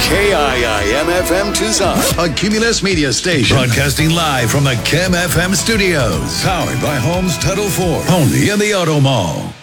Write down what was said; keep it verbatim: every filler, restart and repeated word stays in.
K I I M F M Tucson, a Cumulus media station. Broadcasting live from the K I M F M studios. Powered by Homes Title four. Only in the Auto Mall.